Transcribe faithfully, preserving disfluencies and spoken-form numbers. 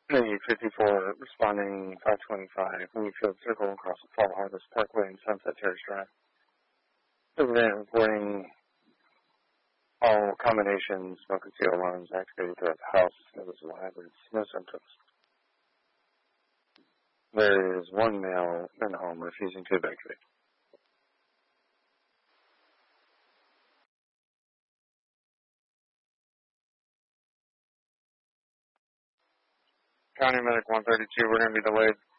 Hey, fifty-four, responding five twenty-five, Wheatfield Circle across the Fall Harvest Parkway and Sunset Terrace Drive. Resident reporting all combinations, smoke and seal alarms activated throughout the house. No visible hazards, no symptoms. There is one male in the home refusing to evacuate. County Medic one thirty-two, we're going to be delayed.